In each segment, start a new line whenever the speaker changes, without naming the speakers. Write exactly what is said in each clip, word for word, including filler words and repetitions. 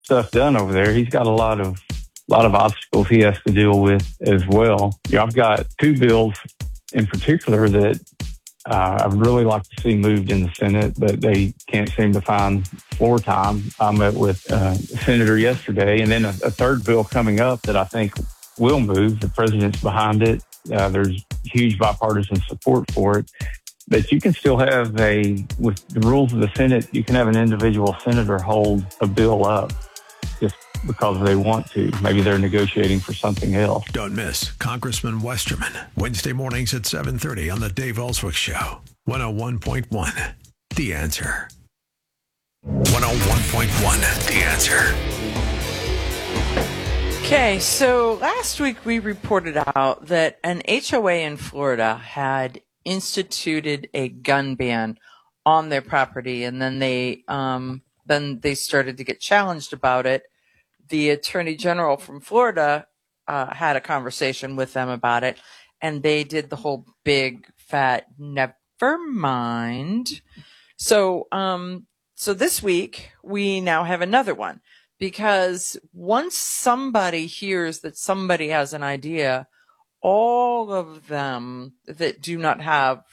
stuff done over there. He's got a lot of a lot of obstacles he has to deal with as well. You know, I've got two bills in particular that uh, I'd really like to see moved in the Senate, but they can't seem to find floor time. I met with uh, a senator yesterday, and then a, a third bill coming up that I think will move. The president's behind it. Uh, there's huge bipartisan support for it. But you can still have a, with the rules of the Senate, you can have an individual senator hold a bill up just because they want to. Maybe they're negotiating for something else.
Don't miss Congressman Westerman, Wednesday mornings at seven thirty on the Dave Ellswick Show. one oh one point one, The Answer. one oh one point one, The Answer.
Okay, so last week we reported out that an H O A in Florida had instituted a gun ban on their property, and then they um, then they started to get challenged about it. The Attorney General from Florida uh, had a conversation with them about it, and they did the whole big fat never mind. So, um, so this week we now have another one, because once somebody hears that somebody has an idea, all of them that do not have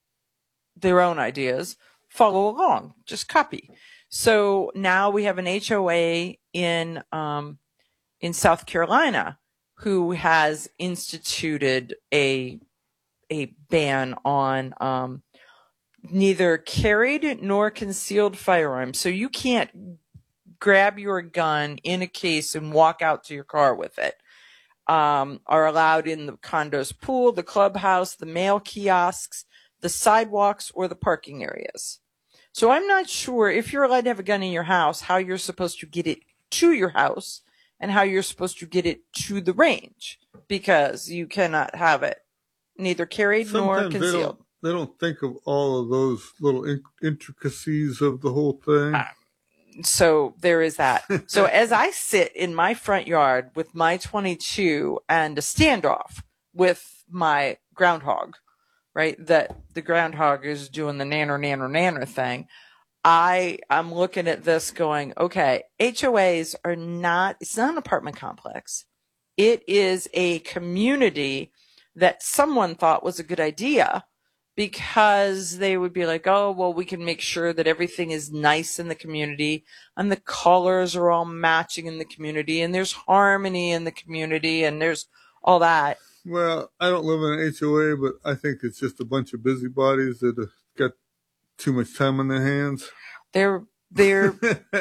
their own ideas follow along, just copy. So now we have an H O A in um, in South Carolina who has instituted a a ban on um, neither carried nor concealed firearms. So you can't grab your gun in a case and walk out to your car with it. Um, are allowed in the condo's pool, the clubhouse, the mail kiosks, the sidewalks, or the parking areas. So I'm not sure if you're allowed to have a gun in your house, how you're supposed to get it to your house and how you're supposed to get it to the range, because you cannot have it neither carried
Sometimes
nor concealed.
They don't, they don't think of all of those little in- intricacies of the whole thing.
Uh, So there is that. So as I sit in my front yard with my twenty-two and a standoff with my groundhog, right, that the groundhog is doing the nanner, nanner, nanner thing, I am looking at this going, okay, H O As are not, it's not an apartment complex. It is a community that someone thought was a good idea, because they would be like, oh, well, we can make sure that everything is nice in the community and the colors are all matching in the community and there's harmony in the community and there's all that.
Well, I don't live in an H O A, but I think it's just a bunch of busybodies that have got too much time on their hands.
There, there,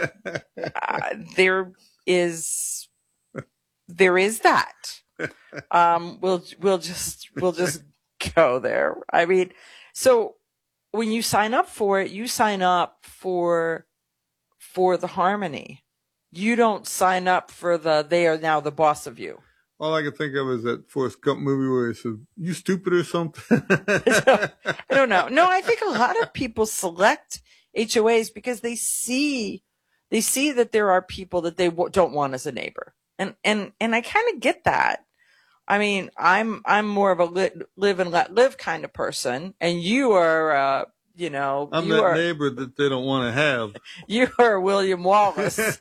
uh, there is, there is that. Um, we'll, we'll just, we'll just go there. I mean, so when you sign up for it, you sign up for for the harmony. You don't sign up for the they are now the boss of you.
All I can think of is that Forrest Gump movie where he says, "You stupid" or something.
So, I don't know. No, I think a lot of people select H O As because they see they see that there are people that they w- don't want as a neighbor, and and and I kind of get that. I mean, I'm I'm more of a li- live and let live kind of person, and you are, uh, you know,
I'm
you
that
are,
neighbor that they don't want to have.
You are William Wallace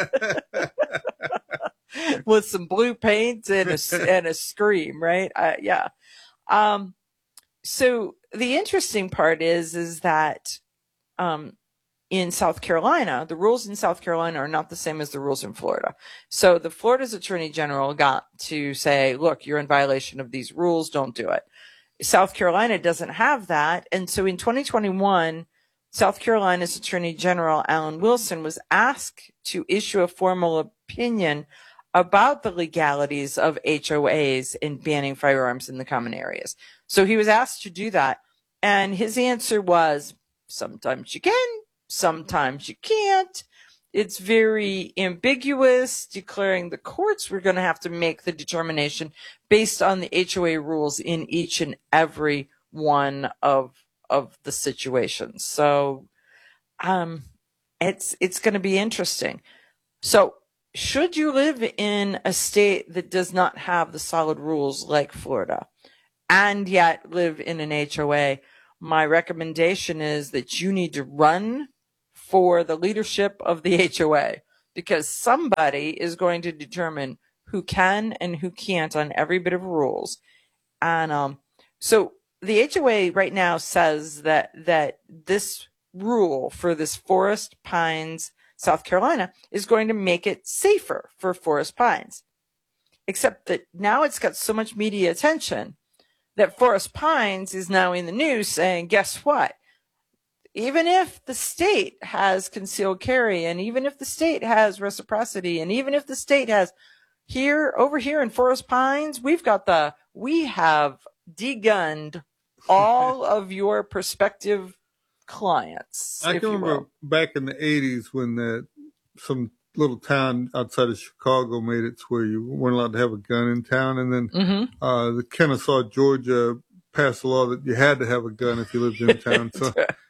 with some blue paint and a and a scream, right? Uh, yeah. Um. So the interesting part is is that, um, in South Carolina, the rules in South Carolina are not the same as the rules in Florida. So the Florida's Attorney General got to say, look, you're in violation of these rules. Don't do it. South Carolina doesn't have that. And so in twenty twenty-one, South Carolina's Attorney General, Alan Wilson, was asked to issue a formal opinion about the legalities of H O As in banning firearms in the common areas. So he was asked to do that. And his answer was, sometimes you can, sometimes you can't. It's very ambiguous, declaring the courts were going to have to make the determination based on the H O A rules in each and every one of of the situations. So um, it's it's going to be interesting. So should you live in a state that does not have the solid rules like Florida and yet live in an H O A, my recommendation is that you need to run for the leadership of the H O A, because somebody is going to determine who can and who can't on every bit of rules. And um, so the H O A right now says that that this rule for this Forest Pines, South Carolina, is going to make it safer for Forest Pines. Except that now it's got so much media attention that Forest Pines is now in the news saying, guess what? Even if the state has concealed carry, and even if the state has reciprocity, and even if the state has here, over here in Forest Pines, we've got the, we have degunned all of your prospective clients.
I can remember back in the eighties when the, some little town outside of Chicago made it to where you weren't allowed to have a gun in town. And then mm-hmm. uh, the Kennesaw, Georgia passed a law that you had to have a gun if you lived in town. So,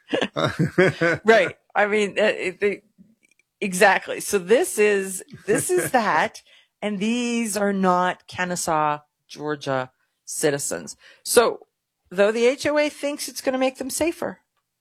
right. I mean, uh, they, exactly. So this is, this is that. And these are not Kennesaw, Georgia citizens. So though the H O A thinks it's going to make them safer,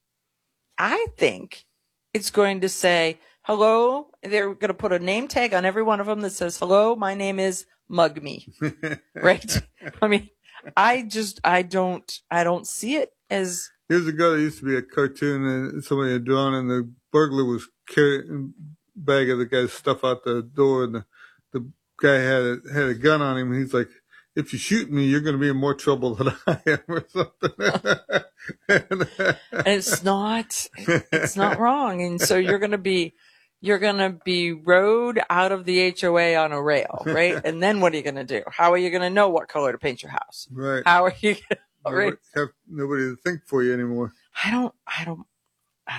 I think it's going to say, hello, they're going to put a name tag on every one of them that says, hello, my name is Mug Me. Right? I mean, I just, I don't, I don't see it as.
Years ago, there used to be a cartoon and somebody had drawn and the burglar was carrying a bag of the guy's stuff out the door and the, the guy had a, had a gun on him and he's like, if you shoot me, you're going to be in more trouble than I am or something.
And it's not, it's not wrong. And so you're going to be, you're going to be rode out of the H O A on a rail, right? And then what are you going to do? How are you going to know what color to paint your house?
Right.
How are you going
to right? have nobody to think for you anymore?
I don't, I don't, I,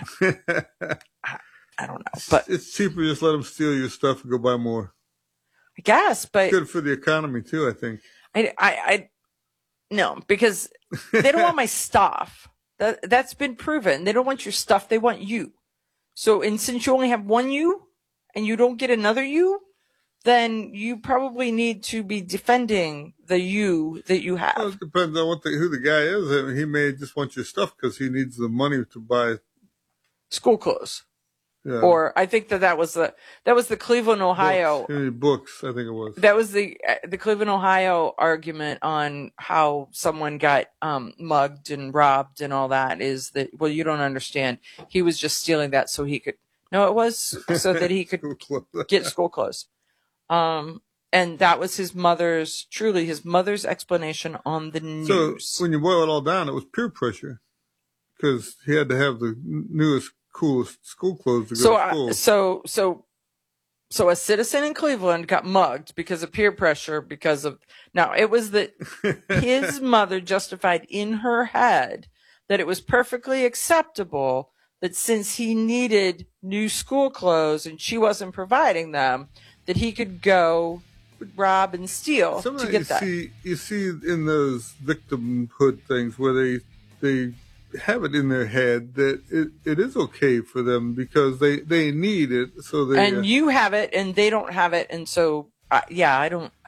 I, I don't know. But
it's cheaper to just let them steal your stuff and go buy more.
I guess, but.
It's good for the economy too, I think.
I, I, I, no, because they don't want my stuff. That, that's been proven. They don't want your stuff. They want you. So, and since you only have one you and you don't get another you, then you probably need to be defending the you that you have.
Well, it depends on what the, who the guy is. I mean, he may just want your stuff because he needs the money to buy
school clothes.
Yeah.
Or I think that that was the that was the Cleveland, Ohio
books. books. I think it was
that was the the Cleveland, Ohio argument on how someone got um, mugged and robbed and all that. Is that well, you don't understand. He was just stealing that so he could. No, it was so that he could get school clothes. Um, and that was his mother's, truly his mother's explanation on the news.
So when you boil it all down, it was peer pressure because he had to have the newest, coolest school clothes to go
so,
to school.
Uh, so, so, so a citizen in Cleveland got mugged because of peer pressure because of, now it was that his mother justified in her head that it was perfectly acceptable that since he needed new school clothes and she wasn't providing them, that he could go rob and steal
Sometimes
to get
you
that.
See, you see in those victimhood things where they, they, have it in their head that it, it is okay for them because they, they need it. So they,
and uh, you have it and they don't have it. And so, uh, yeah, I don't,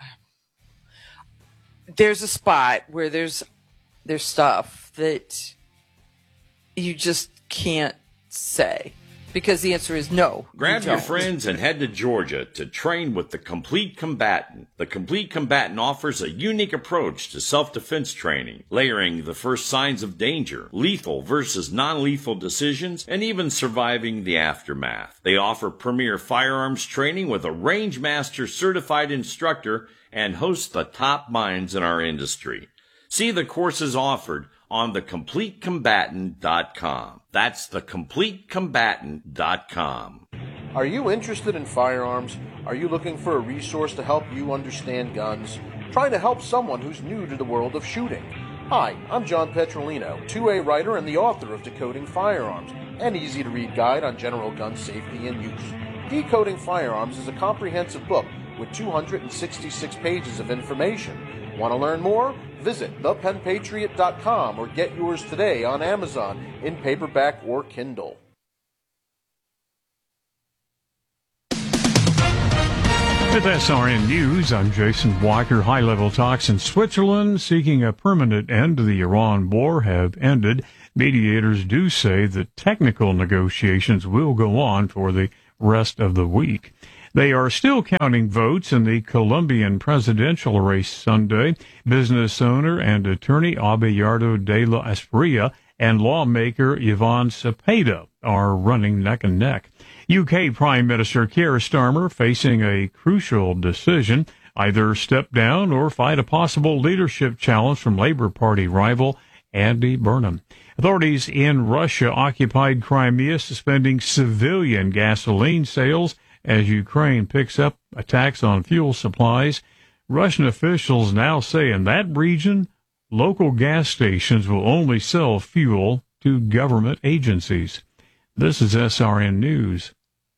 there's a spot where there's, there's stuff that you just can't say because the answer is no.
Grab
you
your friends and head to Georgia to train with the Complete Combatant. The Complete Combatant offers a unique approach to self-defense training, layering the first signs of danger, lethal versus non-lethal decisions, and even surviving the aftermath. They offer premier firearms training with a Range Master certified instructor and host the top minds in our industry. See the courses offered on the complete combatant dot com. That's the complete combatant dot com.
Are you interested in firearms? Are you looking for a resource to help you understand guns? Trying to help someone who's new to the world of shooting? Hi, I'm John Petrolino, two A writer and the author of Decoding Firearms, an easy-to-read guide on general gun safety and use. Decoding Firearms is a comprehensive book with two hundred sixty-six pages of information. Want to learn more? Visit the pen patriot dot com or get yours today on Amazon in paperback or Kindle.
With S R N News, I'm Jason Walker. High-level talks in Switzerland seeking a permanent end to the Iran war have ended. Mediators do say that technical negotiations will go on for the rest of the week. They are still counting votes in the Colombian presidential race Sunday. Business owner and attorney Abelardo de la Espriella and lawmaker Yvonne Cepeda are running neck and neck. U K Prime Minister Keir Starmer facing a crucial decision, either step down or fight a possible leadership challenge from Labour Party rival Andy Burnham. Authorities in Russia-occupied Crimea suspending civilian gasoline sales as Ukraine picks up attacks on fuel supplies. Russian officials now say in that region, local gas stations will only sell fuel to government agencies. This is S R N News.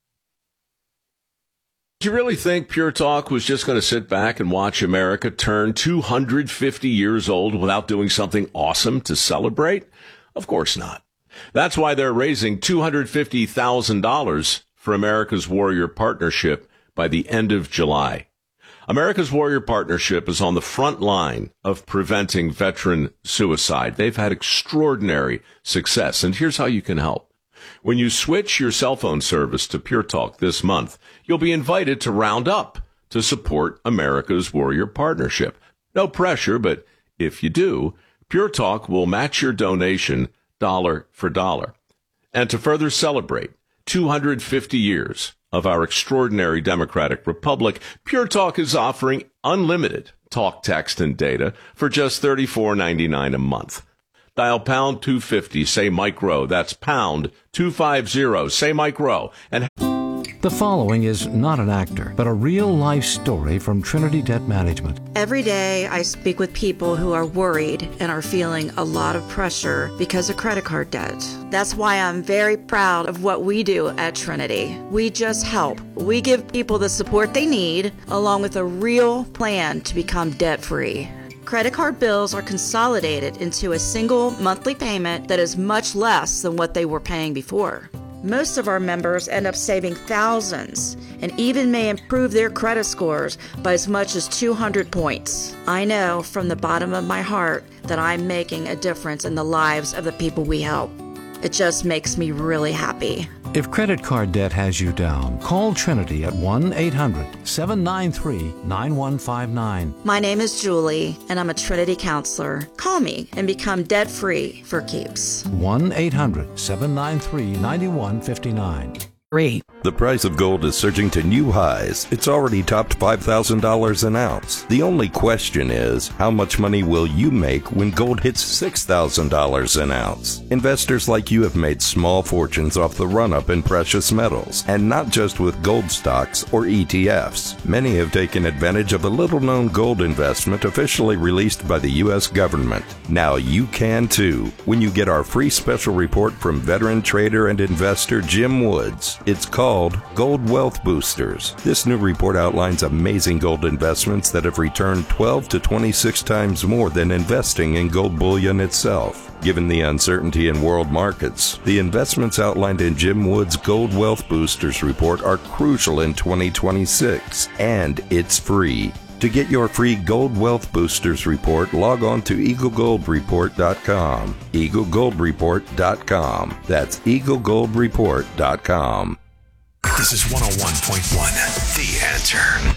Do you really think Pure Talk was just going to sit back and watch America turn two hundred fifty years old without doing something awesome to celebrate? Of course not. That's why they're raising two hundred fifty thousand dollars for America's Warrior Partnership by the end of July. America's Warrior Partnership is on the front line of preventing veteran suicide. They've had extraordinary success, and here's how you can help. When you switch your cell phone service to Pure Talk this month, you'll be invited to round up to support America's Warrior Partnership. No pressure, but if you do, Pure Talk will match your donation dollar for dollar. And to further celebrate two hundred fifty years of our extraordinary democratic republic, Pure Talk is offering unlimited talk, text, and data for just thirty-four ninety-nine a month. Dial pound two fifty, say Mike Rowe. That's pound two fifty, say Mike Rowe. And
the following is not an actor, but a real-life story from Trinity Debt Management.
Every day I speak with people who are worried and are feeling a lot of pressure because of credit card debt. That's why I'm very proud of what we do at Trinity. We just help. We give people the support they need, along with a real plan to become debt-free. Credit card bills are consolidated into a single monthly payment that is much less than what they were paying before. Most of our members end up saving thousands and even may improve their credit scores by as much as two hundred points. I know from the bottom of my heart that I'm making a difference in the lives of the people we help. It just makes me really happy.
If credit card debt has you down, call Trinity at one eight hundred seven nine three nine one five nine.
My name is Julie, and I'm a Trinity counselor. Call me and become debt-free for keeps.
one eight hundred seven nine three nine one five nine.
The price of gold is surging to new highs. It's already topped five thousand dollars an ounce. The only question is, how much money will you make when gold hits six thousand dollars an ounce? Investors like you have made small fortunes off the run-up in precious metals, and not just with gold stocks or E T Fs. Many have taken advantage of a little-known gold investment officially released by the U S government. Now you can too, when you get our free special report from veteran trader and investor Jim Woods. It's called Gold Wealth Boosters. This new report outlines amazing gold investments that have returned twelve to twenty-six times more than investing in gold bullion itself. Given the uncertainty in world markets, the investments outlined in Jim Wood's Gold Wealth Boosters report are crucial in twenty twenty-six, and it's free. To get your free Gold Wealth Boosters report, log on to eagle gold report dot com. eagle gold report dot com. That's eagle gold report dot com.
This is one oh one point one, The Answer.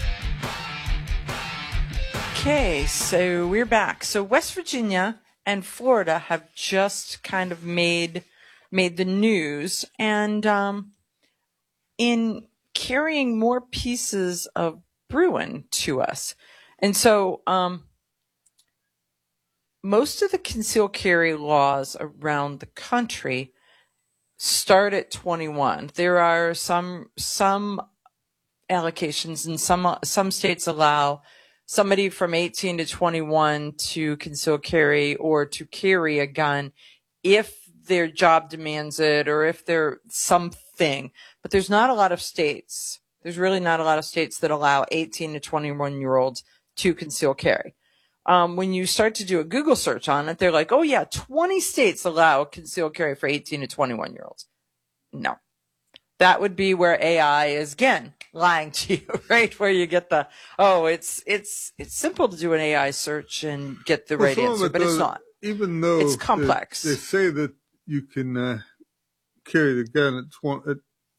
Okay, so we're back. So West Virginia and Florida have just kind of made made the news, and um, in carrying more pieces of Bruin to us. And so um, most of the concealed carry laws around the country start at twenty-one. There are some some allocations, and some some states allow somebody from eighteen to twenty-one to conceal carry or to carry a gun if their job demands it or if they're something. But there's not a lot of states. There's really not a lot of states that allow eighteen to twenty-one year olds to conceal carry. Um, when you start to do a Google search on it, they're like, oh yeah, twenty states allow concealed carry for eighteen to twenty-one year olds. No, that would be where A I is again lying to you, right? Where you get the, oh, it's, it's, it's simple to do an A I search and get the
well,
right answer, but does, it's not.
Even though
it's complex.
They, they say that you can uh, carry the gun at, twenty, at, at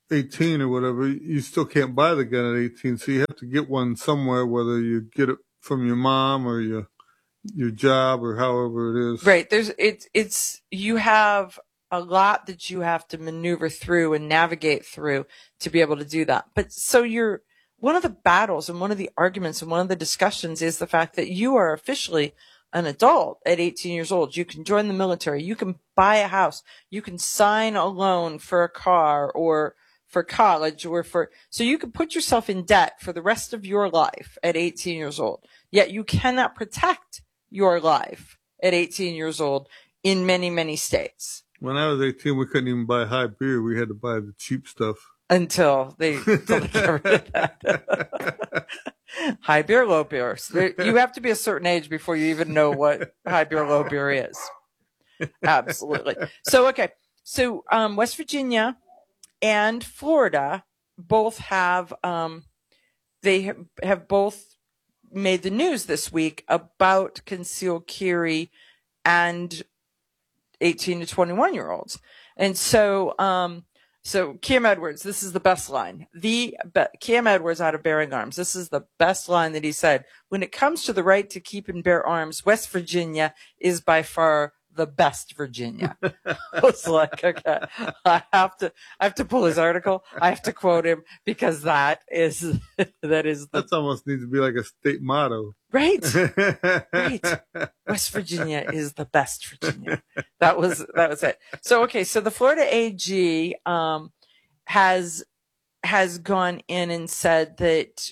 eighteen or whatever, you still can't buy the gun at eighteen. So you have to get one somewhere, whether you get it from your mom or your your job or however it is.
Right. There's it's it's you have a lot that you have to maneuver through and navigate through to be able to do that. But so you're one of the battles and one of the arguments and one of the discussions is the fact that you are officially an adult at eighteen years old. You can join the military. You can buy a house. You can sign a loan for a car or for college or for, so you can put yourself in debt for the rest of your life at eighteen years old. Yet you cannot protect your life at eighteen years old in many, many states.
When I was eighteen, we couldn't even buy high beer. We had to buy the cheap stuff.
Until they, until they get rid of that. High beer, low beer. So you have to be a certain age before you even know what high beer, low beer is. Absolutely. So, okay. So, um, West Virginia and Florida both have, um, they have, have both made the news this week about concealed carry and eighteen to twenty-one year olds. And so, um, so Cam Edwards, this is the best line. The be- Cam Edwards out of Bearing Arms. This is the best line that he said. When it comes to the right to keep and bear arms, West Virginia is by far the best Virginia. I was like, okay, I have to, I have to pull his article. I have to quote him because that is, that is the,
That's almost needs to be like a state motto.
Right. Right. West Virginia is the best Virginia. That was, that was it. So, okay. So the Florida A G, um, has, has gone in and said that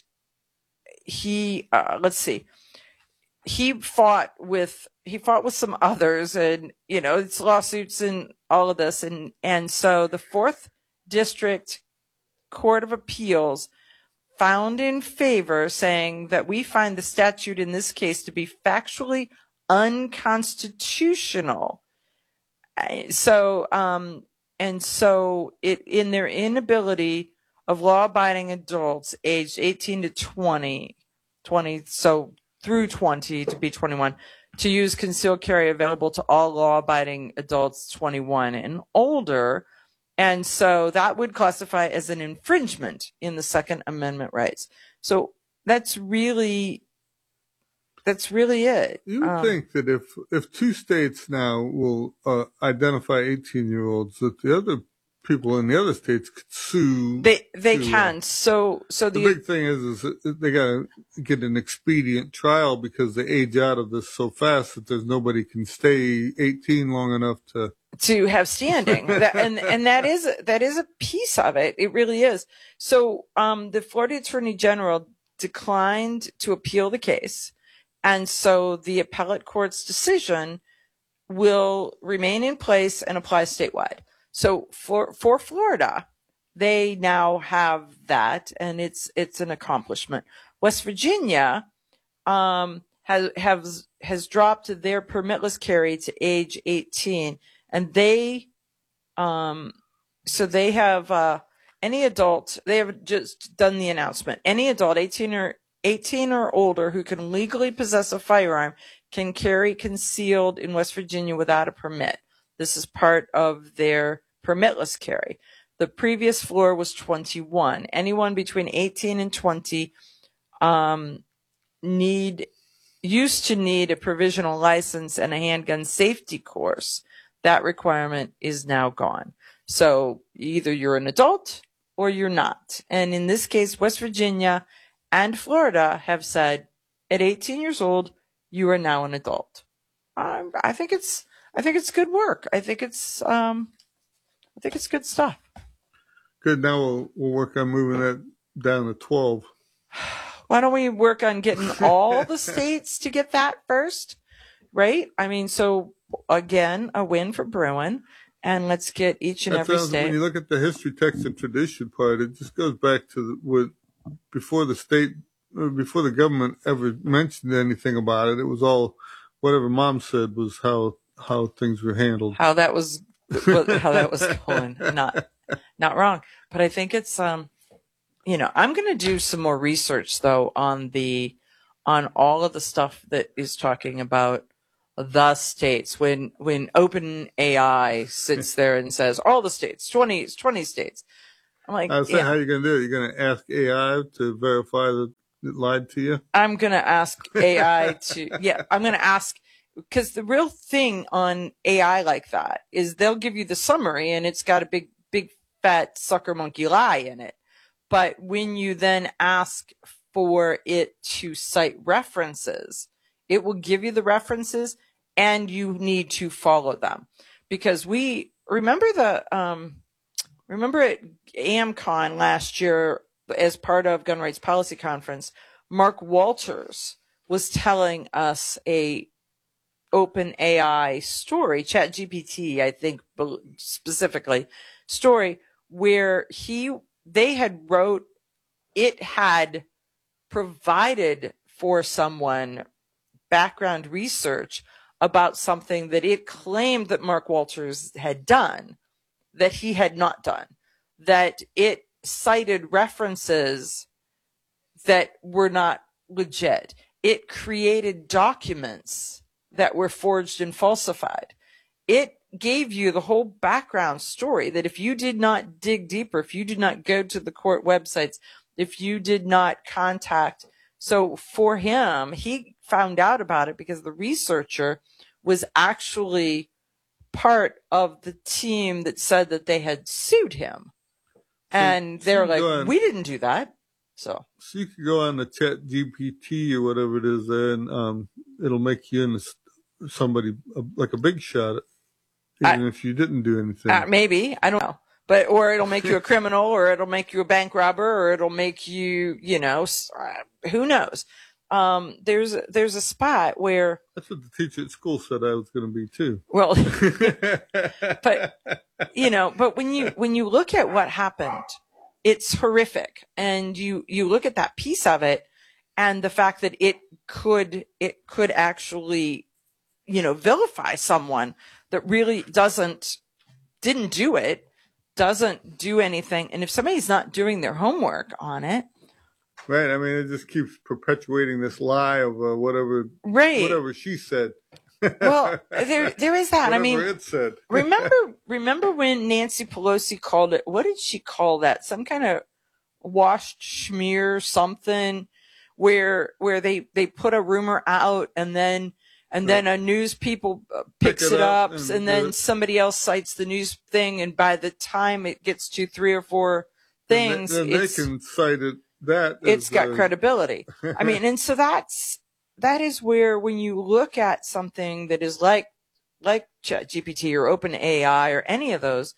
he, uh, let's see, he fought with, he fought with some others and, you know, it's lawsuits and all of this. And, and so the fourth district court of appeals found in favor, saying that we find the statute in this case to be factually unconstitutional. So, um, and so it, in their inability of law-abiding adults aged eighteen to twenty, twenty, so through twenty to be twenty-one, to use concealed carry available to all law-abiding adults twenty-one and older. And so that would classify as an infringement in the Second Amendment rights. So that's really, that's really it.
You would
um,
think that if, if two states now will uh, identify eighteen-year-olds, that the other people in the other states could sue.
They they
to,
can.
Uh,
So so
the,
the,
big thing is, is that they got to get an expedient trial because they age out of this so fast that there's nobody can stay eighteen long enough to.
to have standing. that, and, and that is, that is a piece of it. It really is. So, um, the Florida Attorney General declined to appeal the case. And so the appellate court's decision will remain in place and apply statewide. So for, for Florida, they now have that and it's, it's an accomplishment. West Virginia, um, has, has, has dropped their permitless carry to age eighteen. And they, um, so they have, uh, any adult, they have just done the announcement. Any adult eighteen or eighteen or older who can legally possess a firearm can carry concealed in West Virginia without a permit. This is part of their permitless carry. The previous floor was twenty-one. Anyone between eighteen and twenty, um, need, used to need a provisional license and a handgun safety course. That requirement is now gone. So either you're an adult or you're not. And in this case, West Virginia and Florida have said at eighteen years old, you are now an adult. Um, I think it's, I think it's good work. I think it's, um, I think it's good stuff.
Good. Now we'll, we'll work on moving that down to twelve.
Why don't we work on getting all the states to get that first? Right? I mean, so again, a win for Bruin, and let's get each and
that
every
sounds,
state.
When you look at the history, text, and tradition part, it just goes back to the, what before the state, before the government ever mentioned anything about it. It was all whatever Mom said was how how things were handled.
How that was, how that was going. Not, not wrong. But I think it's, um, you know, I'm going to do some more research though on the, on all of the stuff that is talking about the states. When, when OpenAI sits there and says all the states, twenty, twenty states, I'm like,
I was saying,
yeah.
how are you going to do it? You're going to ask A I to verify that it lied to you?
I'm going to ask A I to, yeah, I'm going to ask, because the real thing on A I like that is they'll give you the summary and it's got a big, big fat sucker monkey lie in it. But when you then ask for it to cite references, it will give you the references and you need to follow them. Because we remember the, um, remember at AmCon last year, as part of Gun Rights Policy Conference, Mark Walters was telling us a open A I story, ChatGPT, I think specifically, story where he, they had wrote, it had provided for someone background research about something that it claimed that Mark Walters had done, that he had not done, that it cited references that were not legit. It created documents that were forged and falsified. It gave you the whole background story that if you did not dig deeper, if you did not go to the court websites, if you did not contact. So for him, he found out about it because the researcher was actually part of the team that said that they had sued him. And so, they're like, on, we didn't do that. So,
so you could go on the Chat G P T or whatever it is there, and um, it'll make you into somebody like a big shot, even I, if you didn't do anything.
Uh, maybe. I don't know. But, or it'll make you a criminal, or it'll make you a bank robber, or it'll make you, you know, who knows? Um, there's, there's a spot where.
That's what the teacher at school said I was going to be too.
Well, but, you know, but when you, when you look at what happened, it's horrific. And you, you look at that piece of it and the fact that it could, it could actually, you know, vilify someone that really doesn't, didn't do it, doesn't do anything. And if somebody's not doing their homework on it.
Right. I mean, it just keeps perpetuating this lie of uh, whatever,
right.
whatever she said.
Well, there, there is that.
Whatever
I mean,
it said.
remember, remember when Nancy Pelosi called it, what did she call that? Some kind of washed schmear something where, where they, they put a rumor out and then, and then a news people picks Pick it, it up, up and, and then somebody else cites the news thing. And by the time it gets to three or four things,
then they can cite it. That
it's
is,
got
uh...
credibility. I mean, and so that's, that is where when you look at something that is like, like ChatGPT or OpenAI or any of those,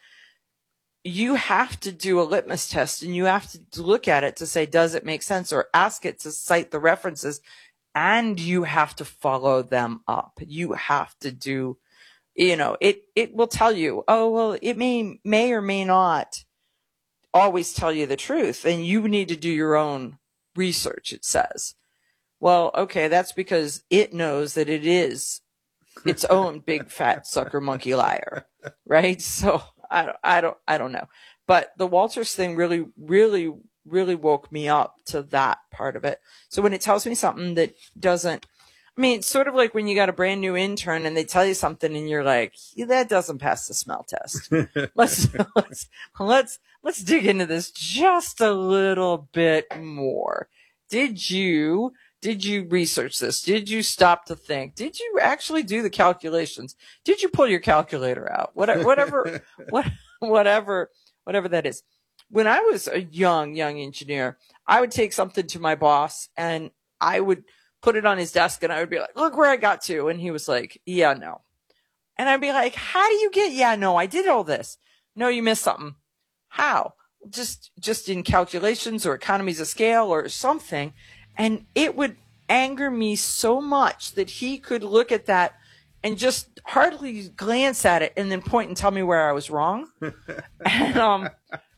you have to do a litmus test and you have to look at it to say, does it make sense, or ask it to cite the references, and you have to follow them up. You have to do, you know, it, it will tell you, oh, well, it may, may or may not always tell you the truth, and you need to do your own research, it says. Well, okay, that's because it knows that it is its own big fat sucker monkey liar, right? So I don't, I don't, I don't know. But the Walters thing really, really, really woke me up to that part of it. So when it tells me something that doesn't, I mean, it's sort of like when you got a brand new intern and they tell you something and you're like, yeah, that doesn't pass the smell test. let's, let's, let's, let's dig into this just a little bit more. Did you, did you research this? Did you stop to think? Did you actually do the calculations? Did you pull your calculator out? Whatever, whatever, what, whatever, whatever that is. When I was a young, young engineer, I would take something to my boss and I would put it on his desk and I would be like, look where I got to. And he was like, yeah, no. And I'd be like, how do you get, yeah, no, I did all this. No, you missed something. How? Just, just in calculations or economies of scale or something. And it would anger me so much that he could look at that and just hardly glance at it and then point and tell me where I was wrong. and, um,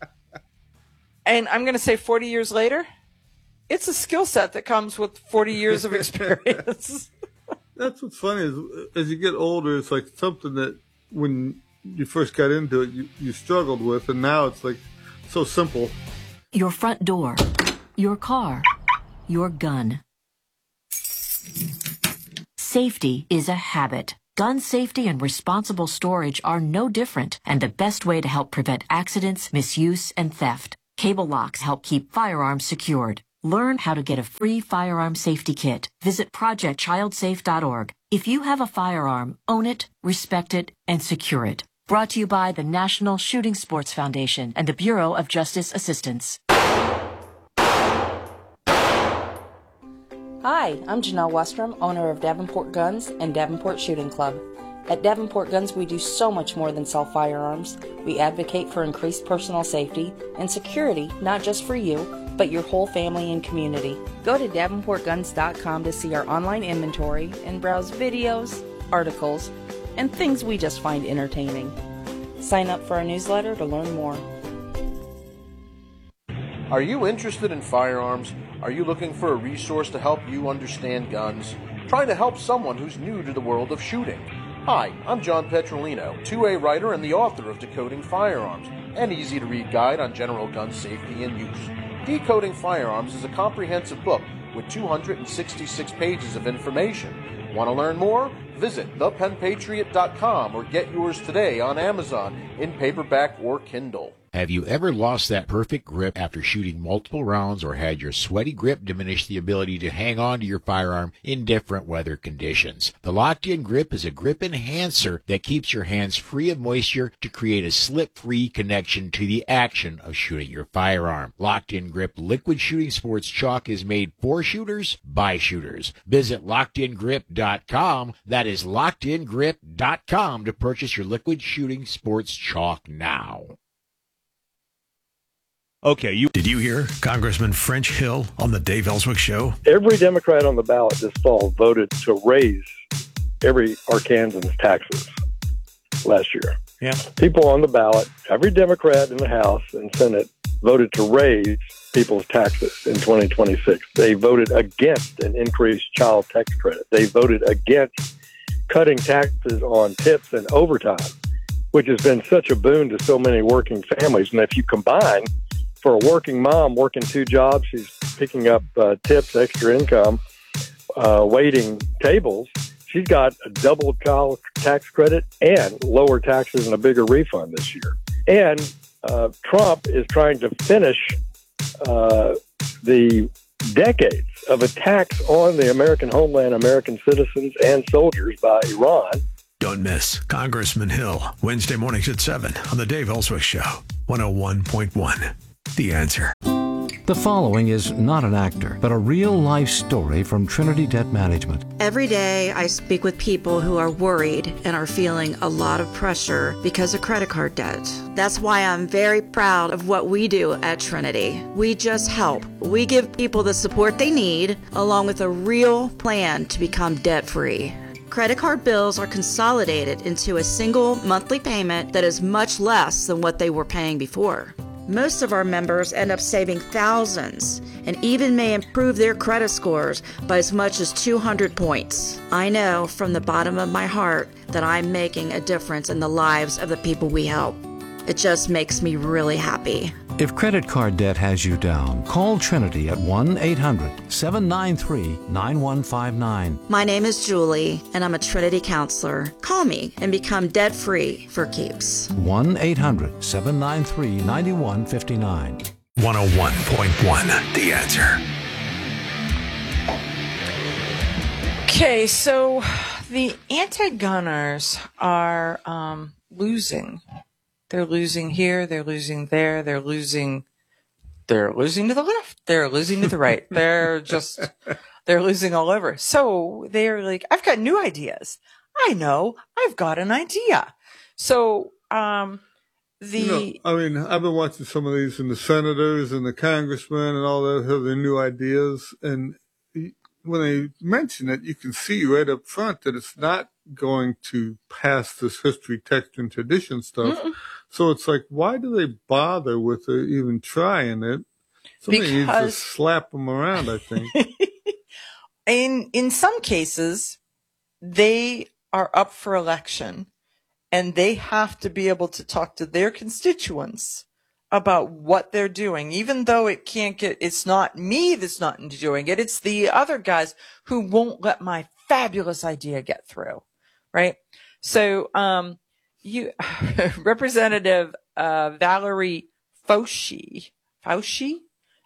and I'm going to say forty years later, it's a skill set that comes with forty years of experience.
That's what's funny is as you get older, it's like something that when you first got into it, you, you struggled with, and now it's like so simple.
Your front door, your car, your gun. Safety is a habit. Gun safety and responsible storage are no different, and the best way to help prevent accidents, misuse, and theft. Cable locks help keep firearms secured. Learn how to get a free firearm safety kit. Visit project child safe dot org. If you have a firearm, own it, respect it, and secure it. Brought to you by the National Shooting Sports Foundation and the Bureau of Justice Assistance.
Hi, I'm Janelle Westrom, owner of Davenport Guns and Davenport Shooting Club. At Davenport Guns, we do so much more than sell firearms. We advocate for increased personal safety and security, not just for you, but your whole family and community. Go to davenport guns dot com to see our online inventory and browse videos, articles, and things we just find entertaining. Sign up for our newsletter to learn more.
Are you interested in firearms? Are you looking for a resource to help you understand guns? Trying to help someone who's new to the world of shooting? Hi, I'm John Petrolino, two A writer and the author of Decoding Firearms, an easy-to-read guide on general gun safety and use. Decoding Firearms is a comprehensive book with two hundred sixty-six pages of information. Want to learn more? Visit the pen patriot dot com or get yours today on Amazon in paperback or Kindle.
Have you ever lost that perfect grip after shooting multiple rounds or had your sweaty grip diminish the ability to hang on to your firearm in different weather conditions? The Locked-In Grip is a grip enhancer that keeps your hands free of moisture to create a slip-free connection to the action of shooting your firearm. Locked-In Grip Liquid Shooting Sports Chalk is made for shooters by shooters. Visit locked in grip dot com. That is locked in grip dot com to purchase your Liquid Shooting Sports Chalk now.
Okay, you did you hear Congressman French Hill on the Dave Ellswick Show?
Every Democrat on the ballot this fall voted to raise every Arkansan's taxes last year.
Yeah.
People on the ballot, every Democrat in the House and Senate voted to raise people's taxes in twenty twenty-six. They voted against an increased child tax credit. They voted against cutting taxes on tips and overtime, which has been such a boon to so many working families. And if you combine for a working mom working two jobs, she's picking up uh, tips, extra income, uh, waiting tables. She's got a double child tax credit and lower taxes and a bigger refund this year. And uh, Trump is trying to finish uh, the decades of attacks on the American homeland, American citizens, and soldiers by Iran.
Don't miss Congressman Hill, Wednesday mornings at seven on the Dave Ellswick Show, one oh one point one. The Answer.
The following is not an actor, but a real-life story from Trinity Debt Management.
Every day I speak with people who are worried and are feeling a lot of pressure because of credit card debt. That's why I'm very proud of what we do at Trinity. We just help. We give people the support they need, along with a real plan to become debt-free. Credit card bills are consolidated into a single monthly payment that is much less than what they were paying before. Most of our members end up saving thousands and even may improve their credit scores by as much as two hundred points. I know from the bottom of my heart that I'm making a difference in the lives of the people we help. It just makes me really happy.
If credit card debt has you down, call Trinity at one eight hundred seven nine three nine one five nine.
My name is Julie, and I'm a Trinity counselor. Call me and become debt-free for keeps.
one eight hundred seven nine three nine one five nine.
one oh one point one. The Answer.
Okay, so the anti-gunners are um, losing. They're losing here, they're losing there, they're losing, they're losing to the left, they're losing to the right. They're just, they're losing all over. So they're like, I've got new ideas. I know, I've got an idea. So, um, the,
you know, I mean, I've been watching some of these and the senators and the congressmen and all that have their new ideas. And when they mention it, you can see right up front that it's not going to pass this history, text, and tradition stuff. Mm-mm. So it's like, why do they bother with it, even trying it? Somebody needs to slap them around, I think.
in in some cases, they are up for election, and they have to be able to talk to their constituents about what they're doing, even though it can't get, it's not me that's not doing it, it's the other guys who won't let my fabulous idea get through, right? So, um, you, Representative uh, Valerie Fauci, Fauci,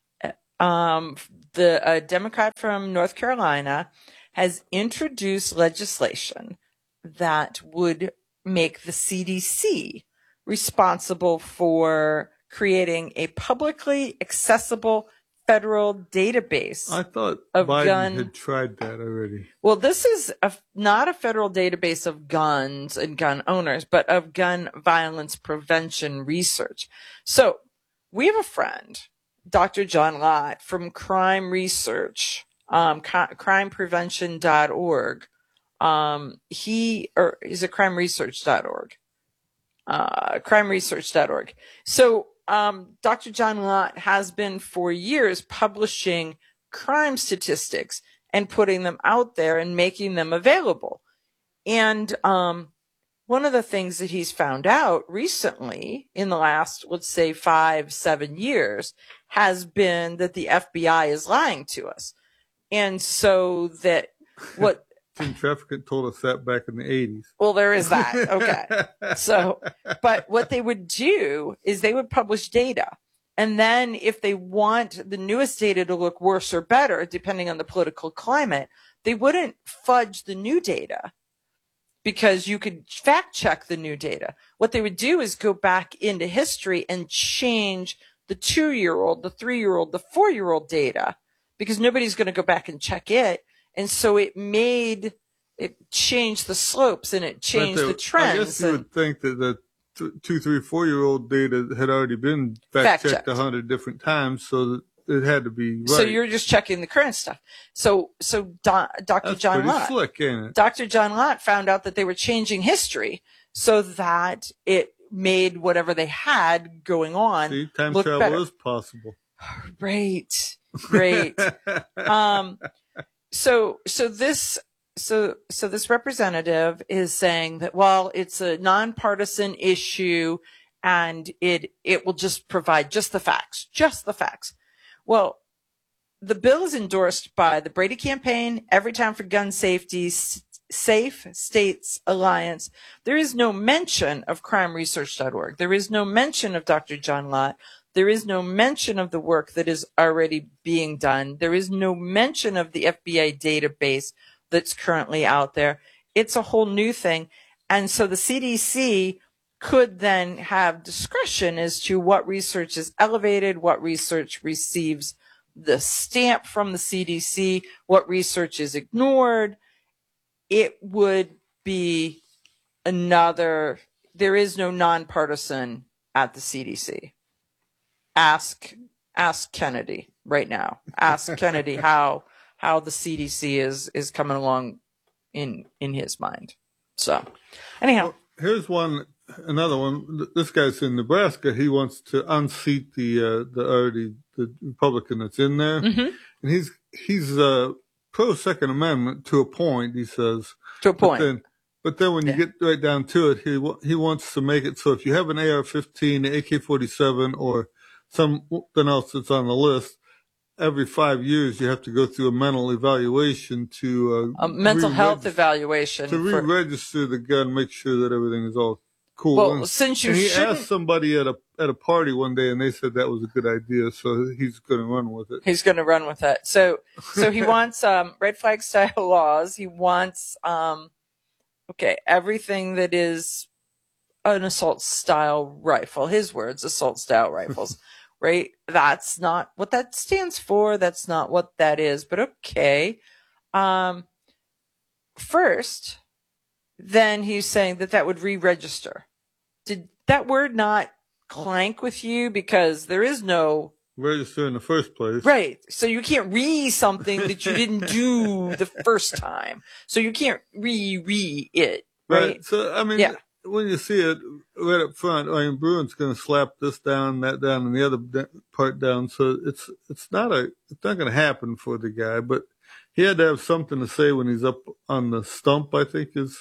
um, the a Democrat from North Carolina, has introduced legislation that would make the C D C responsible for creating a publicly accessible federal database.
I thought
of
Biden
gun.
had tried that already.
Well, this is a, not a federal database of guns and gun owners, but of gun violence prevention research. So we have a friend, Doctor John Lott from Crime Research, um, crime prevention dot org. Um, he, or is it crime research dot org? Uh, crime research dot org. So, um, Doctor John Lott has been for years publishing crime statistics and putting them out there and making them available. And, um, one of the things that he's found out recently in the last, let's say five, seven years has been that the F B I is lying to us. And so that what
Tim Trafficant told us that back in the eighties.
Well, there is that. Okay. So, but what they would do is they would publish data. And then if they want the newest data to look worse or better, depending on the political climate, they wouldn't fudge the new data because you could fact check the new data. What they would do is go back into history and change the two-year-old, the three-year-old, the four-year-old data because nobody's going to go back and check it. And so it made, it changed the slopes and it changed
But
the trends.
I guess you
and,
would think that the th- two, three, four-year-old data had already been
Fact-checked.
fact-checked a hundred different times, so that it had to be right.
So you're just checking the current stuff. So, so Do- Doctor
That's
John
pretty
Lott,
slick, ain't it?
Doctor John Lott found out that they were changing history so that it made whatever they had going on
See, time
look
travel
better.
is possible.
Great, great. um, so, so this, so, so this representative is saying that, well, it's a nonpartisan issue and it, it will just provide just the facts, just the facts. Well, the bill is endorsed by the Brady campaign, Everytown for Gun Safety, S- Safe States Alliance. There is no mention of crime research dot org. There is no mention of Doctor John Lott. There is no mention of the work that is already being done. There is no mention of the F B I database that's currently out there. It's a whole new thing. And so the C D C could then have discretion as to what research is elevated, what research receives the stamp from the C D C, what research is ignored. It would be another, there is no nonpartisan at the C D C. Ask, ask Kennedy right now. Ask Kennedy how, how the C D C is, is coming along in, in his mind. So anyhow.
Well, here's one, another one. This guy's in Nebraska. He wants to unseat the, uh, the already, the Republican that's in there.
Mm-hmm.
And he's, he's, uh, pro Second Amendment to a point, he says.
To a point.
But then, but then when you
Yeah.
get right down to it, he, he wants to make it so if you have an A R fifteen, A K forty-seven, or something else that's on the list, every five years you have to go through a mental evaluation to uh,
a mental health
re-regis-
evaluation
to
for-
re-register the gun, make sure that everything is all cool.
Well,
and,
since you
and he
shouldn't-
asked somebody at a at a party one day, and they said that was a good idea, so he's going to run with it.
He's going to run with it. So, so he wants um, red flag style laws. He wants, um, okay, everything that is an assault style rifle. His words, assault style rifles. Right? That's not what that stands for. That's not what that is. But okay. Um, first, then he's saying that that would re-register. Did that word not clank with you? Because there is no
register in the first place.
Right. So you can't re something that you didn't do the first time. So you can't re-re it. Right.
Right. So, I mean,
yeah.
when you see it right up front, I mean, Bruin's going to slap this down, that down, and the other da- part down. So it's, it's not a, it's not going to happen for the guy, but he had to have something to say when he's up on the stump, I think is.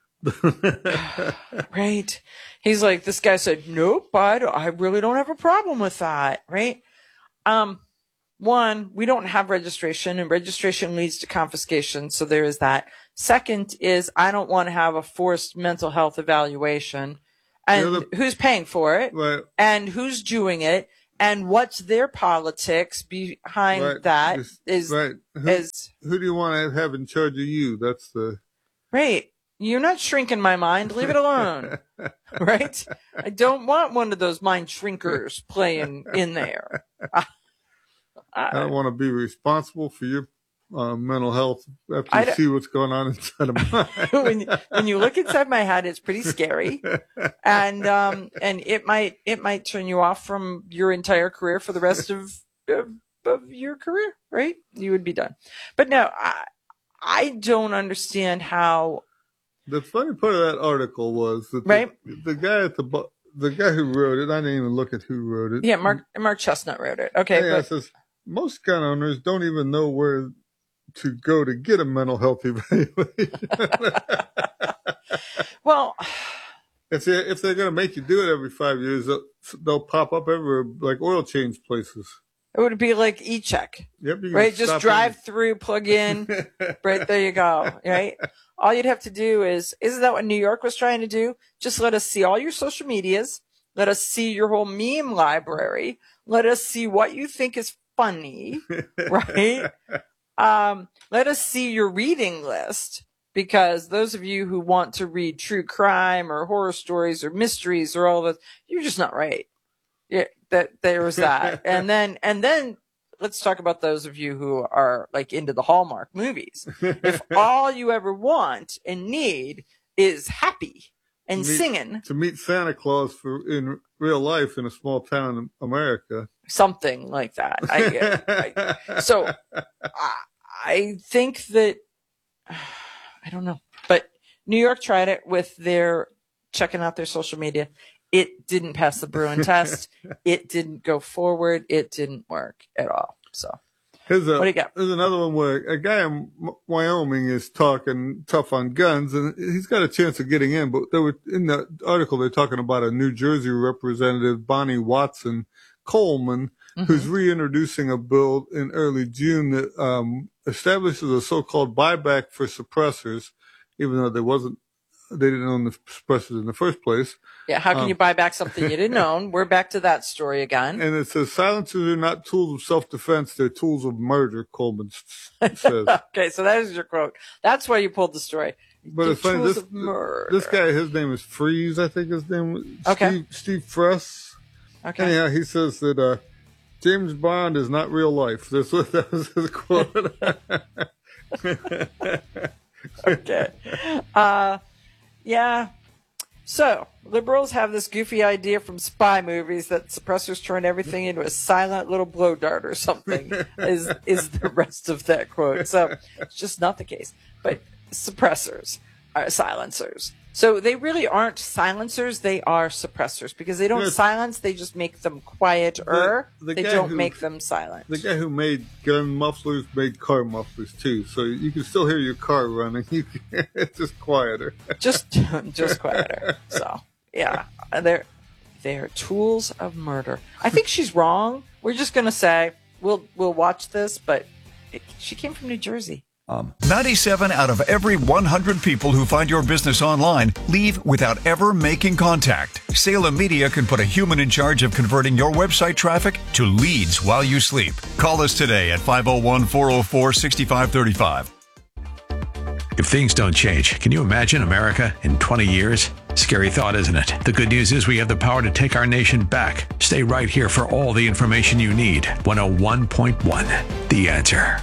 Right. He's like, this guy said, nope, I, don't, I really don't have a problem with that. Right. Um, one, we don't have registration, and registration leads to confiscation. So there is that. Second is I don't want to have a forced mental health evaluation, and
The other-
who's paying for it,
Right.
and who's doing it, and what's their politics behind
right.
that
Just,
is
right. Who,
is
who do you want to have in charge of you? That's the
right. You're not shrinking my mind. Leave it alone. Right? I don't want one of those mind shrinkers playing in there. I,
I don't want to be responsible for your uh, mental health after
I
you
don't-
see what's going on inside of mine.
when, when you look inside my head, it's pretty scary, and um, and it might it might turn you off from your entire career for the rest of of, of your career. Right? You would be done. But no, I I don't understand how.
The funny part of that article was that the,
Right.
the guy at the bu- the guy who wrote it, I didn't even look at who wrote it.
Yeah, Mark Mark Chestnut wrote it. Okay,
Yeah,
but,
it says most gun owners don't even know where to go to get a mental health evaluation.
well,
if they if they're going to make you do it every five years, they'll, they'll pop up everywhere like oil change places.
it would be like e-check.
Yep, you can
Right? Just
stop
drive
in.
through, plug in. Right there you go. Right? All you'd have to do is, isn't that what New York was trying to do? Just let us see all your social medias. Let us see your whole meme library. Let us see what you think is funny. Right? Um, let us see your reading list, because those of you who want to read true crime or horror stories or mysteries or all this, you're just not right. Yeah, that there was that. And then, and then let's talk about those of you who are like into the Hallmark movies. If all you ever want and need is happy and
To meet-
singing
to meet Santa Claus for in real life in a small town in America.
something like that. I, I, so I, I think that, I don't know, but New York tried it with their checking out their social media. It didn't pass the Bruin test. It didn't go forward. It didn't work at all. So
Here's, a,
what do you got?
There's another one where a guy in M- Wyoming is talking tough on guns, and he's got a chance of getting in. But they were in the article, they're talking about a New Jersey representative, Bonnie Watson Coleman,
Mm-hmm.
who's reintroducing a bill in early June that um, establishes a so-called buyback for suppressors, even though there wasn't, they didn't own the suppressors in the first place.
Yeah, how can
Um,
you buy back something you didn't own? We're back to that story again.
And it says silencers are not tools of self-defense; they're tools of murder. Coleman s- says.
Okay, so that is your quote. That's why you pulled the story.
But
The
it's funny.
tools
This
of murder.
this guy, his name is Freeze. I think his name was
Okay.
Steve, Steve Fress.
Okay.
Anyhow, he says that uh, James Bond is not real life. This was that was his quote.
Okay. Uh, yeah. So, liberals have this goofy idea from spy movies that suppressors turn everything into a silent little blow dart or something, is, is the rest of that quote. So, it's just not the case. But suppressors are silencers. So, they really aren't silencers, they are suppressors, because they don't
Yes.
silence, they just make them quieter.
The- the
they
guy
don't
who-
make them silent.
The guy who made gun mufflers made car mufflers too, so you can still hear your car running. You can, it's just quieter.
just just quieter. So yeah, they're they're tools of murder. I think she's wrong. We're just gonna say we'll we'll watch this, but it, she came from New Jersey.
Um, ninety-seven out of every one hundred people who find your business online leave without ever making contact. Salem Media can put a human in charge of converting your website traffic to leads while you sleep. Call us today at five oh one, four oh four, six five three five.
If things don't change, can you imagine America in twenty years? Scary thought, isn't it? The good news is we have the power to take our nation back. Stay right here for all the information you need. one oh one point one, The Answer.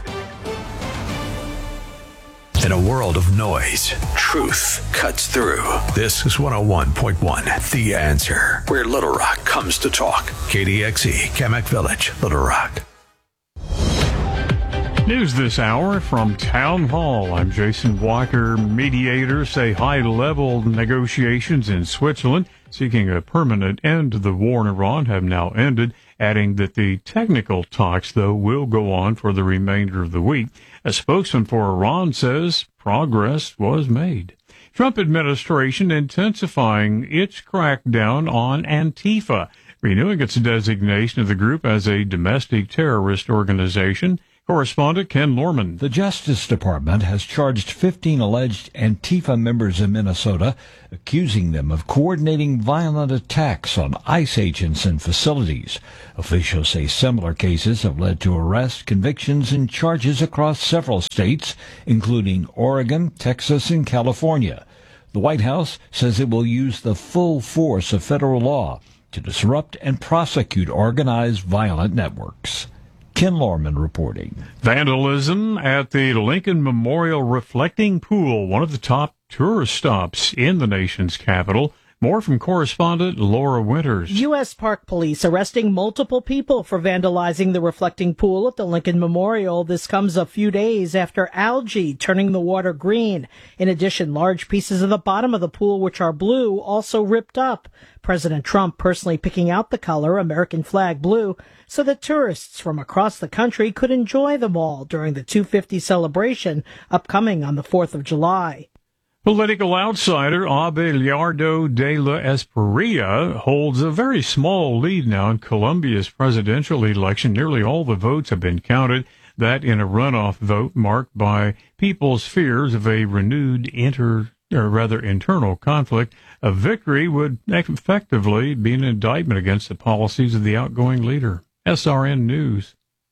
In a world of noise, truth cuts through. This is one oh one point one, The Answer, where Little Rock comes to talk. K D X E, Kamak Village, Little Rock.
News this hour from Town Hall. I'm Jason Walker. Mediators say high-level negotiations in Switzerland seeking a permanent end to the war in Iran have now ended, adding that the technical talks, though, will go on for the remainder of the week. A spokesman for Iran says progress was made. Trump administration intensifying its crackdown on Antifa, renewing its designation of the group as a domestic terrorist organization, Correspondent Ken Lorman.
The Justice Department has charged fifteen alleged Antifa members in Minnesota, accusing them of coordinating violent attacks on ICE agents and facilities. Officials say similar cases have led to arrests, convictions, and charges across several states, including Oregon, Texas, and California. The White House says it will use the full force of federal law to disrupt and prosecute organized violent networks. Ken Lorman reporting.
Vandalism at the Lincoln Memorial Reflecting Pool, one of the top tourist stops in the nation's capital. More from correspondent Laura Winters.
U S. Park Police arresting multiple people for vandalizing the reflecting pool at the Lincoln Memorial. This comes a few days after algae turning the water green. In addition, large pieces of the bottom of the pool, which are blue, also ripped up. President Trump personally picking out the color, American flag blue, so that tourists from across the country could enjoy them all during the two fifty celebration upcoming on the fourth of July.
Political outsider Abelardo de la Espriella holds a very small lead now in Colombia's presidential election. Nearly all the votes have been counted. That in a runoff vote marked by people's fears of a renewed inter, or rather internal conflict. A victory would effectively be an indictment against the policies of the outgoing leader. S R N News.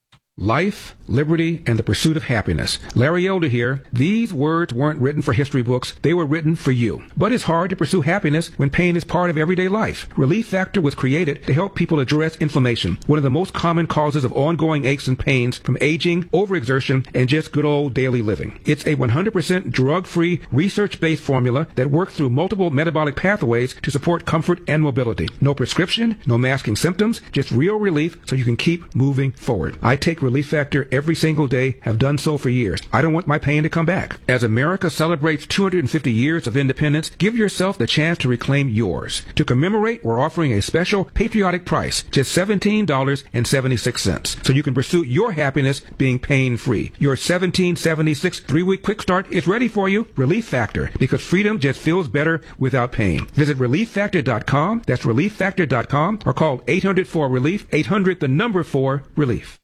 Life, liberty, and the pursuit of happiness. Larry Elder here. These words weren't written for history books. They were written for you. But it's hard to pursue happiness when pain is part of everyday life. Relief Factor was created to help people address inflammation, one of the most common causes of ongoing aches and pains from aging, overexertion, and just good old daily living. It's a one hundred percent drug-free, research-based formula that works through multiple metabolic pathways to support comfort and mobility. No prescription, no masking symptoms, just real relief so you can keep moving forward. I take Relief Factor every single day, have done so for years. I don't want my pain to come back. As America celebrates two hundred fifty years of independence, give yourself the chance to reclaim yours. To commemorate, we're offering a special patriotic price, just seventeen dollars and seventy-six cents, so you can pursue your happiness being pain-free. Your seventeen seventy-six three-week quick start is ready for you. Relief Factor, because freedom just feels better without pain. Visit relief factor dot com, that's relief factor dot com, or call eight hundred four relief, eight hundred the number four relief.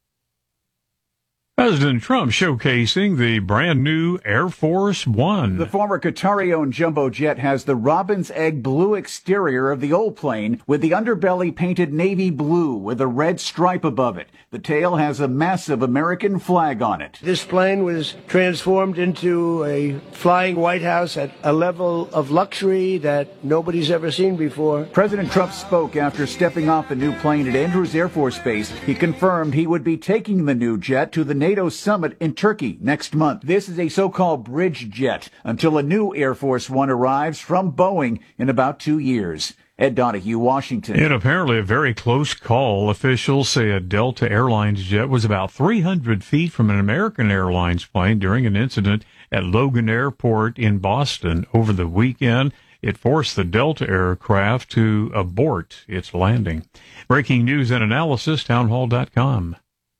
President Trump showcasing the brand new Air Force One.
The former Qatari-owned jumbo jet has the robin's egg blue exterior of the old plane with the underbelly painted navy blue with a red stripe above it. The tail has a massive American flag on it.
This plane was transformed into a flying White House at a level of luxury that nobody's ever seen before.
President Trump spoke after stepping off the new plane at Andrews Air Force Base. He confirmed he would be taking the new jet to the NATO summit in Turkey next month. This is a so-called bridge jet until a new Air Force One arrives from Boeing in about two years. Ed Donahue, Washington.
In apparently a very close call, officials say a Delta Airlines jet was about three hundred feet from an American Airlines plane during an incident at Logan Airport in Boston over the weekend. It forced the Delta aircraft to abort its landing. Breaking news and analysis, townhall dot com.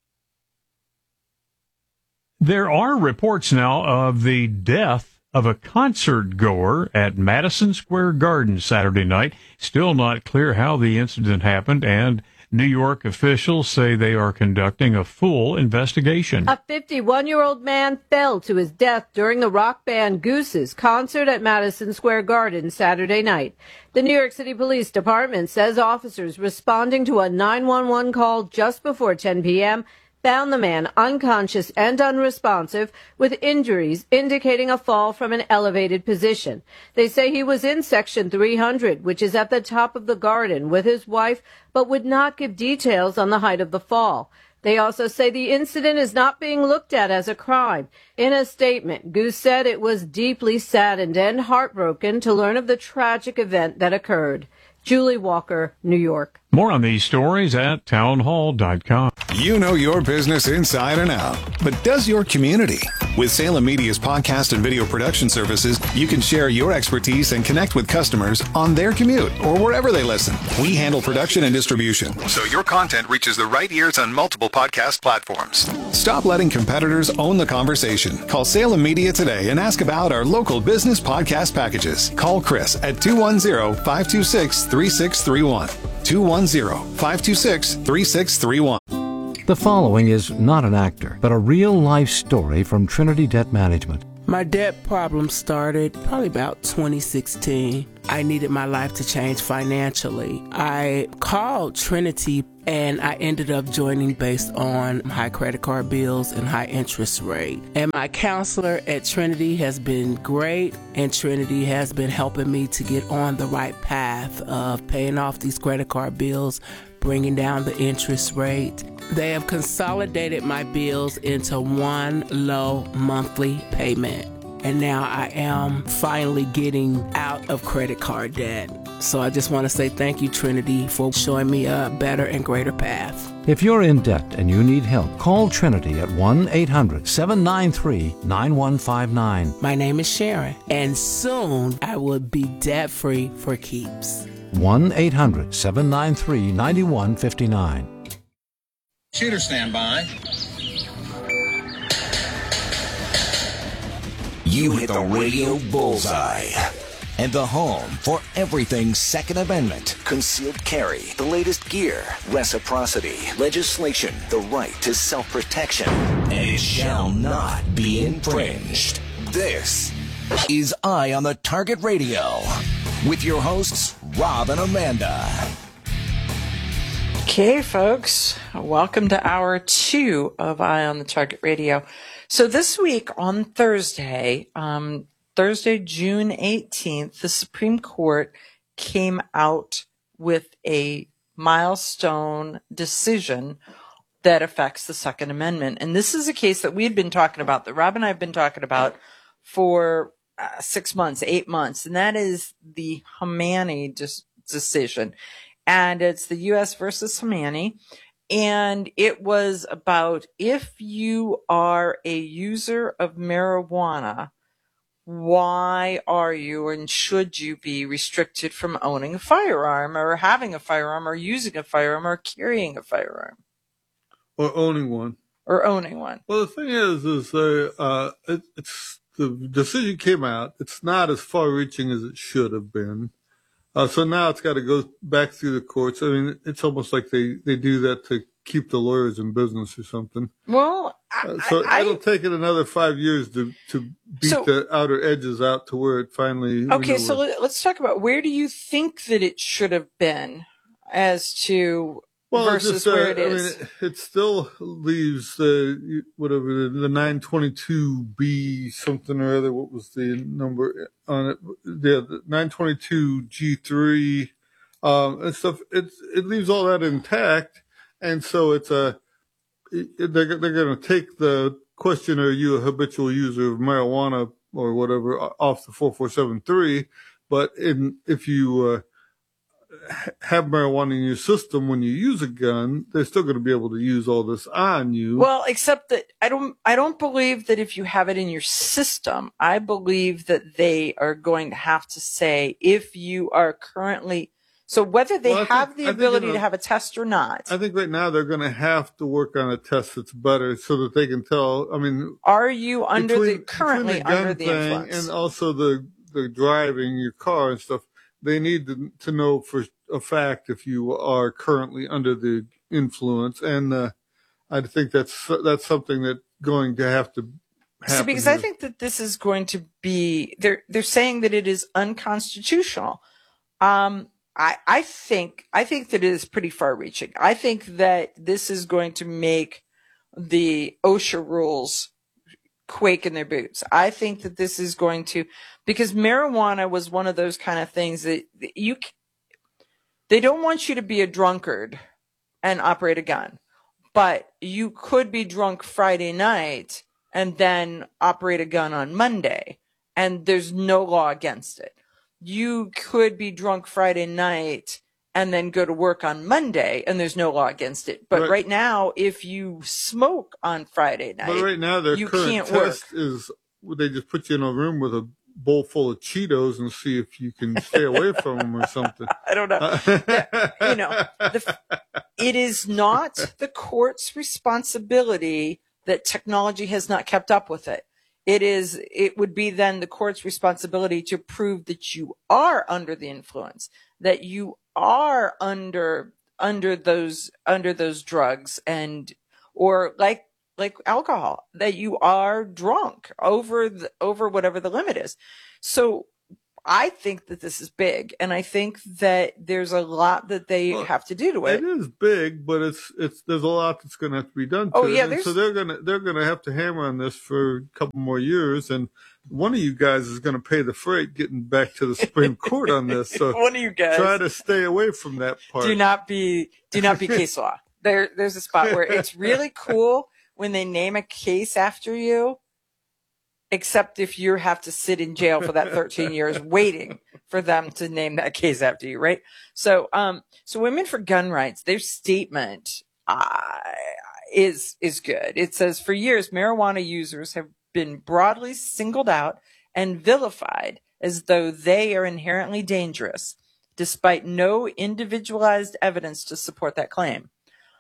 There are reports now of the death of a concert goer at Madison Square Garden Saturday night. Still not clear how the incident happened, and New York officials say they are conducting a full investigation.
A fifty-one-year-old man fell to his death during the rock band Goose's concert at Madison Square Garden Saturday night. The New York City Police Department says officers responding to a nine one one call just before ten p.m. found the man unconscious and unresponsive with injuries indicating a fall from an elevated position. They say he was in Section three hundred, which is at the top of the garden, with his wife, but would not give details on the height of the fall. They also say the incident is not being looked at as a crime. In a statement, Goose said it was deeply saddened and heartbroken to learn of the tragic event that occurred. Julie Walker, New York.
More on these stories at townhall dot com.
You know your business inside and out, but does your community? With Salem Media's podcast and video production services, you can share your expertise and connect with customers on their commute or wherever they listen. We handle production and distribution, so your content reaches the right ears on multiple podcast platforms. Stop letting competitors own the conversation. Call Salem Media today and ask about our local business podcast packages. Call Chris at two one zero, five two six, three six three one. two one zero, five two six, three six three one.
The following is not an actor, but a real-life story from Trinity Debt Management.
My debt problem started probably about twenty sixteen. I needed my life to change financially. I called Trinity and I ended up joining based on high credit card bills and high interest rate. And my counselor at Trinity has been great, and Trinity has been helping me to get on the right path of paying off these credit card bills, bringing down the interest rate. They have consolidated my bills into one low monthly payment. And now I am finally getting out of credit card debt. So I just want to say thank you, Trinity, for showing me a better and greater path.
If you're in debt and you need help, call Trinity at one eight hundred seven nine three nine one five nine.
My name is Sharon, and soon I will be debt-free for keeps.
one eight hundred seven nine three nine one five nine.
Shooter standby.
You hit the radio bullseye. And the home for everything Second Amendment, concealed carry, the latest gear, reciprocity, legislation, the right to self-protection, and it shall not be infringed. This is Eye on the Target Radio with your hosts, Rob and Amanda.
Okay, folks, welcome to hour two of Eye on the Target Radio. So this week on Thursday, um, Thursday, June eighteenth, the Supreme Court came out with a milestone decision that affects the Second Amendment. And this is a case that we had been talking about, that Rob and I have been talking about for uh, six months, eight months, and that is the Hamani dis- decision. And it's the U S versus Hamani. And it was about if you are a user of marijuana, why are you and should you be restricted from owning a firearm or having a firearm or using a firearm or carrying a firearm?
Or owning one.
Or owning one.
Well, the thing is, is uh, uh, it, it's the decision came out. It's not as far-reaching as it should have been. Uh, so now it's got to go back through the courts. I mean, it's almost like they, they do that to keep the lawyers in business or something.
Well, I,
uh, so
I,
it'll take it another five years to, to beat
so,
the outer edges out to where it finally.
Okay, so let, let's talk about where do you think that it should have been as to
well,
versus
just, uh,
where it
I
is.
mean, it, it still leaves the whatever the, the nine twenty-two B something or other. What was the number on it? Yeah, the nine twenty-two G three um, and stuff. It it leaves all that intact, and so it's a it, they're they're going to take the question: are you a habitual user of marijuana or whatever off the four four seven three? But in if you uh, have marijuana in your system when you use a gun, they're still going to be able to use all this on you.
Well, except that I don't, I don't believe that if you have it in your system, I believe that they are going to have to say if you are currently, so whether they
well,
have
think,
the
think,
ability
you know,
to have a test or not.
I think right now they're going to have to work on a test that's better so that they can tell. I mean,
are you under
between,
the currently
the gun
under the
thing
influence,
and also the the driving your car and stuff? They need to, to know for a fact if you are currently under the influence, and uh, I think that's that's something that's going to have to happen.
So, because
here.
I think that this is going to be, they're they're saying that it is unconstitutional. Um, I I think I think that it is pretty far-reaching. I think that this is going to make the OSHA rules quake in their boots. I think that this is going to, because marijuana was one of those kind of things that you, they don't want you to be a drunkard and operate a gun, but you could be drunk Friday night and then operate a gun on Monday, and there's no law against it. You could be drunk Friday night and then go to work on Monday, and there's no law against it. But right, right now, if you smoke on Friday night,
but right now their
you
current
can't
test
work.
is they just put you in a room with a bowl full of Cheetos and see if you can stay away from them or something.
I don't know. Yeah, you know, the, it is not the court's responsibility that technology has not kept up with it. It is, it would be then the court's responsibility to prove that you are under the influence, that you are under, under those, under those drugs, and or like like alcohol, that you are drunk over the, over whatever the limit is. So I think that this is big, and I think that there's a lot that they well, have to do to it.
It is big, but it's it's there's a lot that's going to have to be done to
oh,
it.
Yeah,
and so they're gonna they're gonna have to hammer on this for a couple more years, and one of you guys is going to pay the freight getting back to the Supreme Court on this. So
one of you guys
try to stay away from that part.
Do not be do not be case law. There there's a spot where it's really cool when they name a case after you, except if you have to sit in jail for that thirteen years waiting for them to name that case after you, right? So, um, so Women for Gun Rights, their statement uh, is is good. It says, for years, marijuana users have been broadly singled out and vilified as though they are inherently dangerous, despite no individualized evidence to support that claim.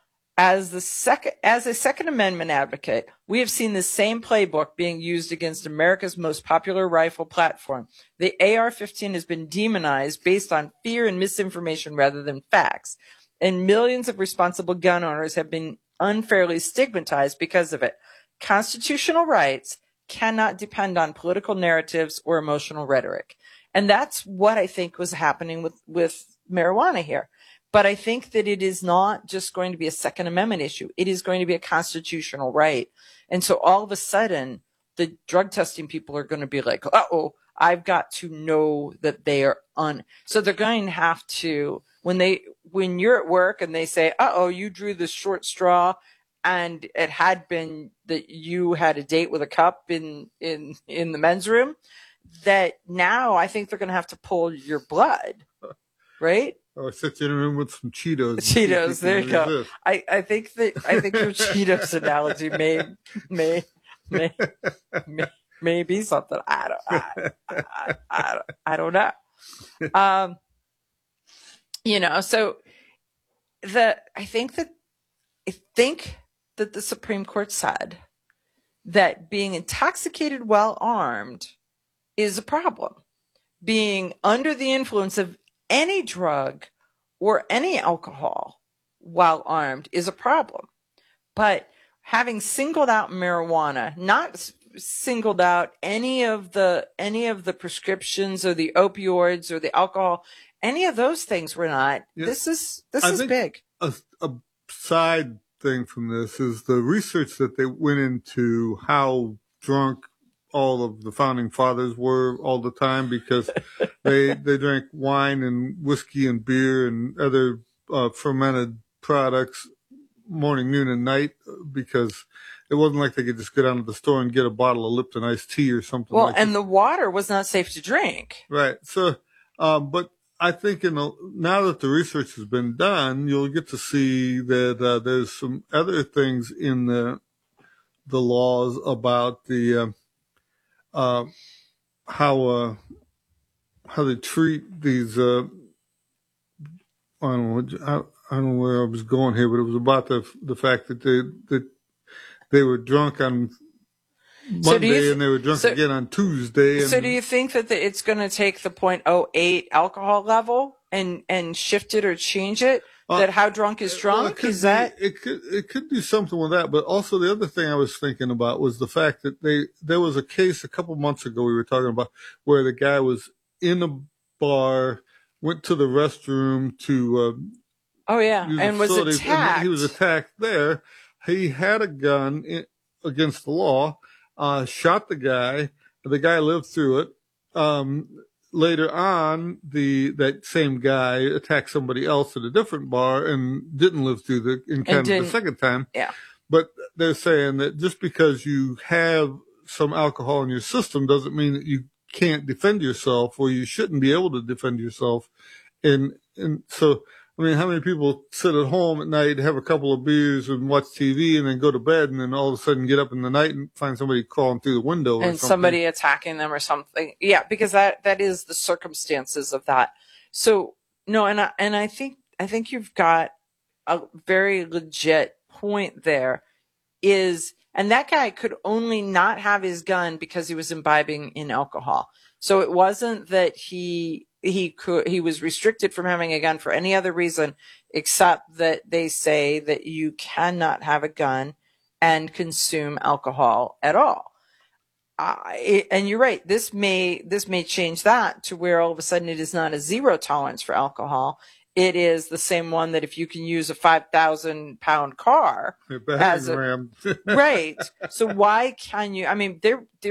As the second, as a Second Amendment advocate, we have seen the same playbook being used against America's most popular rifle platform. The A R fifteen has been demonized based on fear and misinformation rather than facts, and millions of responsible gun owners have been unfairly stigmatized because of it. Constitutional rights cannot depend on political narratives or emotional rhetoric, and that's what I think was happening with with marijuana here. But I think that it is not just going to be a Second Amendment issue. It is going to be a constitutional right. And so all of a sudden, the drug testing people are going to be like, uh-oh, I've got to know that they are un. So they're going to have to, when they, when you're at work and they say, uh-oh, you drew the short straw, and it had been that you had a date with a cup in, in, in the men's room, that now I think they're going to have to pull your blood, right?
Or sit you in a room with some Cheetos.
Cheetos, there you go. I, I think that I think your Cheetos analogy may may may may, may be something. I don't I, I, I, don't, I don't know. Um, you know, so the I think that I think that the Supreme Court said that being intoxicated while armed is a problem. Being under the influence of any drug or any alcohol while armed is a problem. But having singled out marijuana, not singled out any of the any of the prescriptions or the opioids or the alcohol, any of those things were not. Yeah. This is this
I
is
think
big.
A, a side thing from this is the research that they went into how drunk all of the founding fathers were all the time, because they they drank wine and whiskey and beer and other uh, fermented products morning, noon, and night, because it wasn't like they could just go down to the store and get a bottle of Lipton iced tea or something.
Well,
like
and
that.
The water was not safe to drink.
Right. So, um, but I think in the, now that the research has been done, you'll get to see that uh, there's some other things in the the laws about the uh, Uh, how uh, how they treat these. Uh, I don't know. I, I don't know where I was going here, but it was about the the fact that they that they were drunk on Monday so th- and they were drunk so, again on Tuesday. And,
so, do you think that the, it's going to take the point oh eight alcohol level and and shift it or change it? Uh, that how drunk is drunk?
Well,
is that
be, it could it could do something with that, but also the other thing I was thinking about was the fact that they there was a case a couple months ago we were talking about where the guy was in a bar, went to the restroom to uh,
oh yeah, and was attacked.
And he was attacked there. He had a gun in, against the law, uh, shot the guy. The guy lived through it. Um, Later on, the that same guy attacked somebody else at a different bar and didn't live through the encounter the second time.
Yeah.
But they're saying that just because you have some alcohol in your system doesn't mean that you can't defend yourself, or you shouldn't be able to defend yourself. And and so, I mean, how many people sit at home at night, have a couple of beers and watch T V and then go to bed, and then all of a sudden get up in the night and find somebody crawling through the window or
and
something.
somebody attacking them or something? Yeah, because that, that is the circumstances of that. So no, and I, and I think, I think you've got a very legit point there is, and that guy could only not have his gun because he was imbibing in alcohol. So it wasn't that he, he could, he was restricted from having a gun for any other reason except that they say that you cannot have a gun and consume alcohol at all. Uh, it, and you're right. This may this may change that to where all of a sudden it is not a zero tolerance for alcohol. It is the same one that if you can use a five thousand pound car as a, right. So why can you? I mean, there.